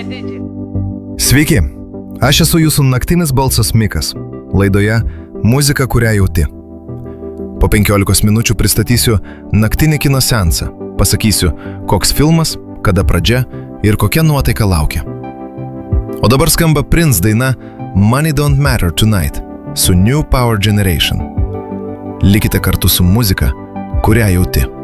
Sveiki, aš esu jūsų naktinis balsas Mikas, laidoje Muzika, kurią jauti. Po 15 minučių pristatysiu naktinį kino seansą, pasakysiu, koks filmas, kada pradžia ir kokia nuotaika laukia. O dabar skamba Prince daina Money Don't Matter Tonight su New Power Generation. Likite kartu su muzika, kurią jauti.